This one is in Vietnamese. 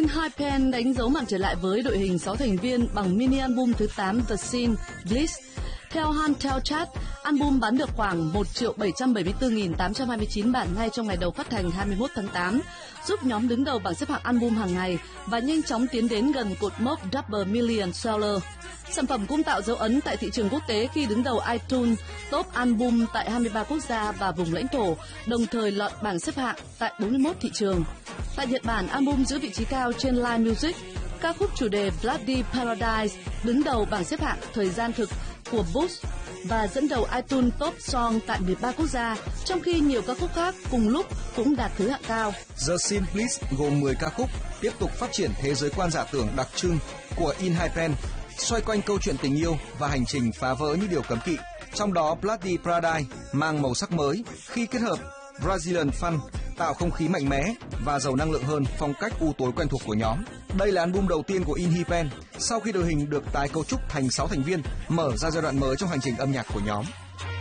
In High Pen đánh dấu màn trở lại với đội hình 6 thành viên bằng mini album thứ 8 The Scene Bliss. Theo Hantel Chart, album bán được khoảng 1.774.829 bản ngay trong ngày đầu phát hành 21 tháng 8, giúp nhóm đứng đầu bảng xếp hạng album hàng ngày và nhanh chóng tiến đến gần cột mốc double million seller. Sản phẩm cũng tạo dấu ấn tại thị trường quốc tế khi đứng đầu iTunes Top Album tại 23 quốc gia và vùng lãnh thổ, đồng thời lọt bảng xếp hạng tại 41 thị trường. Tại Nhật Bản, album giữ vị trí cao trên Line Music. Ca khúc chủ đề Bloody Paradise đứng đầu bảng xếp hạng thời gian thực của Boost và dẫn đầu iTunes Top Song tại 13 quốc gia, trong khi nhiều ca khúc khác cùng lúc cũng đạt thứ hạng cao. The Scene Bliss gồm 10 ca khúc, tiếp tục phát triển thế giới quan giả tưởng đặc trưng của In High Pen, xoay quanh câu chuyện tình yêu và hành trình phá vỡ những điều cấm kỵ. Trong đó, Bloody Paradise mang màu sắc mới khi kết hợp Brazilian Funk, tạo không khí mạnh mẽ và giàu năng lượng hơn phong cách u tối quen thuộc của nhóm. Đây là album đầu tiên của In High Pen sau khi đội hình được tái cấu trúc thành 6 thành viên, mở ra giai đoạn mới trong hành trình âm nhạc của nhóm.